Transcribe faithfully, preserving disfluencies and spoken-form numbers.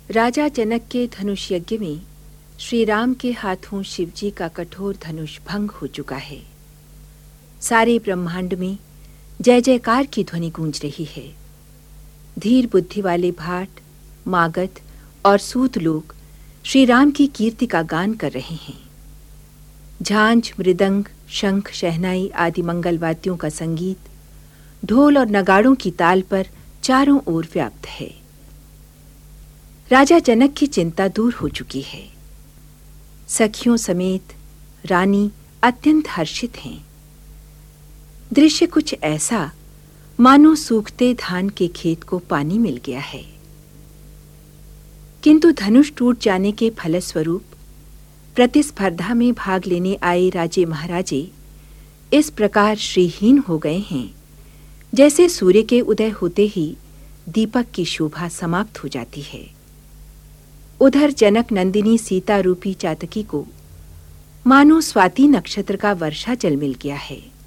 राजा जनक के धनुष यज्ञ में श्री राम के हाथों शिवजी का कठोर धनुष भंग हो चुका है। सारे ब्रह्मांड में जय जयकार की ध्वनि गूंज रही है। धीर बुद्धि वाले भाट, मागध और सूत लोग श्री राम की कीर्ति का गान कर रहे हैं। झांझ, मृदंग, शंख, शहनाई आदि मंगल वाद्यों का संगीत ढोल और नगाड़ों की ताल पर चारों ओर व्याप्त है। राजा जनक की चिंता दूर हो चुकी है। सखियों समेत रानी अत्यंत हर्षित हैं। दृश्य कुछ ऐसा मानो सूखते धान के खेत को पानी मिल गया है। किंतु धनुष टूट जाने के फलस्वरूप प्रतिस्पर्धा में भाग लेने आए राजे महाराजे इस प्रकार श्रीहीन हो गए हैं जैसे सूर्य के उदय होते ही दीपक की शोभा समाप्त हो जाती है। उधर जनक नंदिनी सीता रूपी चातकी को मानो स्वाति नक्षत्र का वर्षा जल मिल गया है।